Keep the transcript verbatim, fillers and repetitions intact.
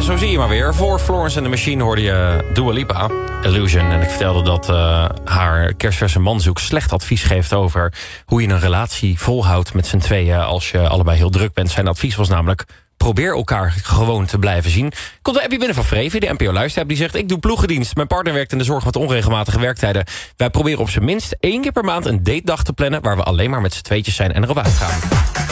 En zo zie je maar weer. Voor Florence and the Machine hoorde je Dua Lipa, Illusion. En ik vertelde dat uh, haar kerstverse manzoek slecht advies geeft over hoe je een relatie volhoudt met z'n tweeën als je allebei heel druk bent. Zijn advies was namelijk: probeer elkaar gewoon te blijven zien. Komt een appje binnen van Vreven, de N P O luisteraar, die zegt: ik doe ploegendienst. Mijn partner werkt in de zorg met onregelmatige werktijden. Wij proberen op zijn minst één keer per maand een datedag te plannen waar we alleen maar met z'n tweetjes zijn en erop uitgaan.